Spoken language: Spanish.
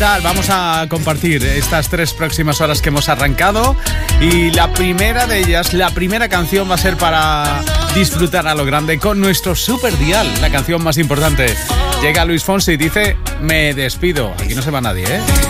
tal? Vamos a compartir estas 3 próximas horas que hemos arrancado y la primera de ellas, la primera canción va a ser para disfrutar a lo grande con nuestro Super Dial, la canción más importante. Llega Luis Fonsi y dice: me despido. Aquí no se va nadie, ¿eh?